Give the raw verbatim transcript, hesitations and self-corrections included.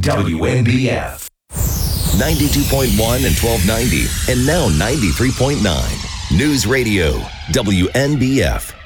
W N B F. ninety-two point one and twelve ninety, and now ninety-three point nine. News Radio, W N B F.